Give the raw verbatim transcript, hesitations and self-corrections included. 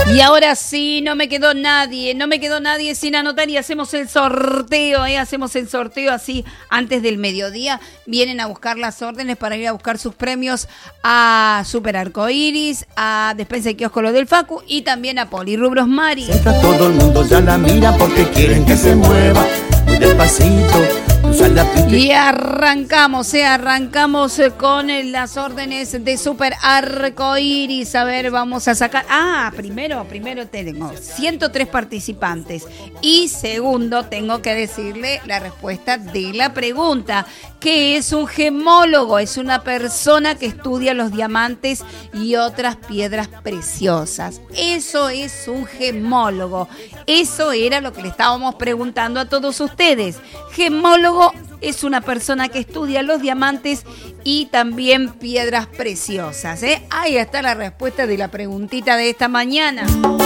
Y ahora sí, no me quedó nadie, no me quedó nadie sin anotar y hacemos el sorteo, ¿eh? Hacemos el sorteo así antes del mediodía. Vienen a buscar las órdenes para ir a buscar sus premios a Super Arcoiris, a Despensa y Kiosco Lo del Facu y también a Polirrubros Mari. Todo el mundo ya la mira porque quieren que se mueva muy despacito. Y arrancamos, eh, arrancamos con las órdenes de Super Arcoiris. A ver, vamos a sacar... Ah, primero, primero tengo ciento tres participantes. Y segundo, tengo que decirle la respuesta de la pregunta. ¿Qué es un gemólogo? Es una persona que estudia los diamantes y otras piedras preciosas. Eso es un gemólogo. Eso era lo que le estábamos preguntando a todos ustedes. Gemólogo es una persona que estudia los diamantes y también piedras preciosas, ¿eh? Ahí está la respuesta de la preguntita de esta mañana.